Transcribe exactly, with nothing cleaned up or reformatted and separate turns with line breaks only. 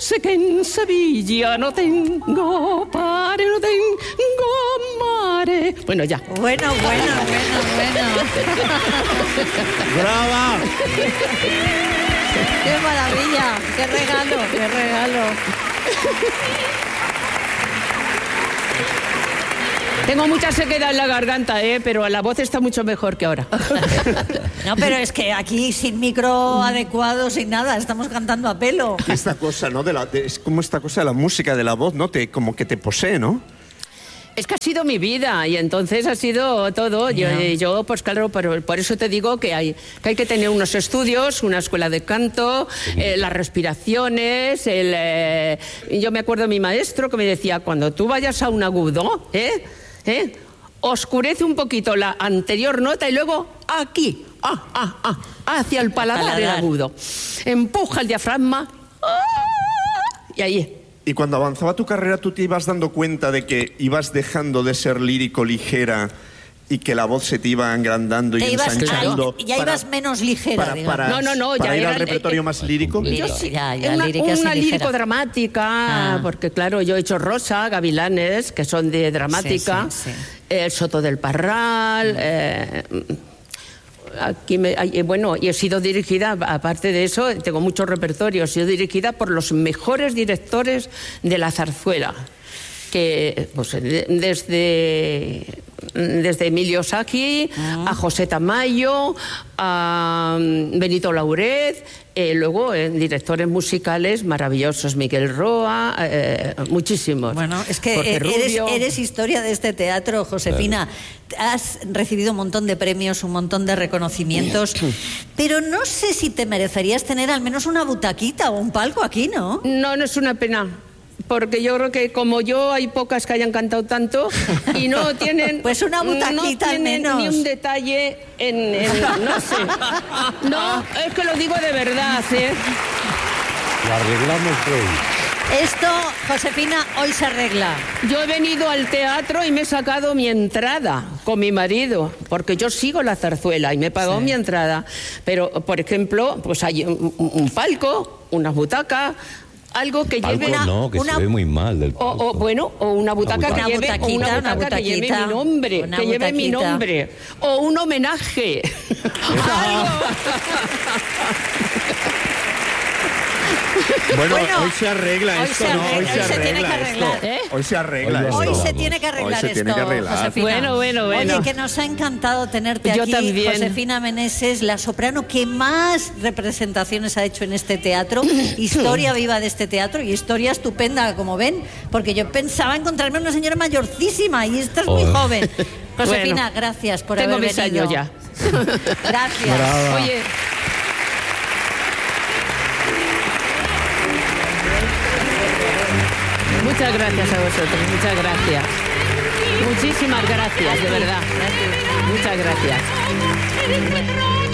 sé que en Sevilla no tengo pare, no tengo mare. Bueno, ya.
Bueno, bueno, bueno, bueno.
¡Brava!
¡Qué maravilla! ¡Qué regalo! ¡Qué regalo!
Tengo mucha sequedad en la garganta, ¿eh? Pero la voz está mucho mejor que ahora.
No, pero es que aquí sin micro adecuado, sin nada, estamos cantando a pelo.
Esta cosa, ¿no? De la, de, es como esta cosa de la música, de la voz, ¿no? Te, como que te posee, ¿no?
Es que ha sido mi vida y entonces ha sido todo. Yo,
Yeah.
yo pues claro, por, por eso te digo que hay, que hay que tener unos estudios, una escuela de canto, eh, las respiraciones. El, eh, yo me acuerdo de mi maestro que me decía, cuando tú vayas a un agudo, ¿eh? ¿eh? oscurece un poquito la anterior nota y luego aquí, ah, ah, ah, hacia el paladar,
paladar.
el agudo. Empuja el diafragma ¡ah! y ahí.
Y cuando avanzaba tu carrera, ¿tú te ibas dando cuenta de que ibas dejando de ser lírico ligera y que la voz se te iba agrandando y
Te ibas-
ensanchando?
ah, ya
para-
ibas menos ligera,
para,
digamos.
para-
No, no, no,
para
ya
ir
era
al
el-
repertorio más lírico.
Lírico,
Yo sí,
ya, ya,
una,
lírica sí
una
ligera.
lírico-dramática,
Ah.
porque claro, yo he hecho Rosa, Gavilanes, que son de dramática,
Sí, sí, sí.
El Soto del Parral, eh, aquí me, y bueno, y he sido dirigida, aparte de eso, tengo mucho repertorio, he sido dirigida por los mejores directores de la zarzuela, que pues, de- desde, desde Emilio Sacchi a José Tamayo, a mm, Benito Lauret, eh, luego eh, directores musicales maravillosos, Miguel Roa, eh, muchísimos.
Bueno, es que
Jorge
eh, eres,
Rubio.
eres historia de este teatro, Josefina. Has recibido un montón de premios, un montón de reconocimiimientos, pero no sé si te merecerías tener al menos una butaquita o un palco aquí, ¿no?
No, no es una pena. Porque yo creo que como yo hay pocas que hayan cantado tanto y no tienen
Pues una butaquita
no
al
tienen
menos.
ni un detalle en, en- no sé. No, es que lo digo de verdad, ¿eh?
Lo arreglamos hoy.
Esto, Josefina, hoy se arregla.
Yo he venido al teatro y me he sacado mi entrada con mi marido, porque yo sigo la zarzuela y me he pagado
Sí.
mi entrada. Pero, por ejemplo, pues hay un, un palco, unas butacas, algo que
Palco
lleve...
no, que
una-
se ve muy mal del
O,
palco.
o, bueno, o una butaca,
butaca.
que,
Una
lleve, o
butaquita,
una
una
butaca que lleve
butaquita,
mi nombre,
una
que lleve mi
butaquita.
nombre, o un homenaje. Algo.
Bueno,
Bueno,
hoy se arregla
hoy
esto,
se
¿no?
arregla,
Hoy se
hoy se tiene
arregla
que
esto.
arreglar.
¿Eh?
Hoy se arregla
Hoy
esto.
Hoy se
Vamos.
tiene que arreglar
Hoy se
esto,
tiene que arreglar.
Josefina.
Bueno, bueno, bueno.
Oye, que nos ha encantado tenerte
Yo
aquí,
también.
Josefina Meneses, la soprano que más representaciones ha hecho en este teatro, historia viva de este teatro y historia estupenda, como ven, porque yo pensaba encontrarme una señora mayorcísima y esta es muy
Oh.
joven. Josefina,
Bueno,
gracias por
tengo
haber
mis
venido.
años ya.
Gracias.
Brava.
Oye, muchas gracias a vosotros, muchas gracias. Muchísimas gracias, de verdad. Muchas gracias.